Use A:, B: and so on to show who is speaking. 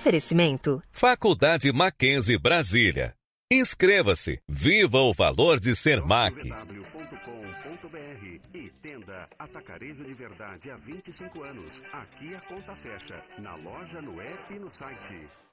A: Oferecimento.
B: Faculdade Mackenzie Brasília. Inscreva-se. Viva o valor de ser Mac.
C: E Tenda Atacarejo de Verdade há 25 anos. Aqui a conta fecha. Na loja, no app e no site.